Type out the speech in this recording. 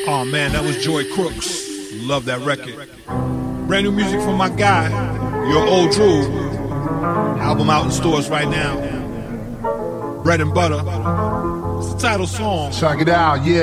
Oh man, that was Joy Crooks. Love that record. Brand new music from my guy, Your Old Drew. Album out in stores right now. Bread and Butter. It's the title song. Check it out, yeah.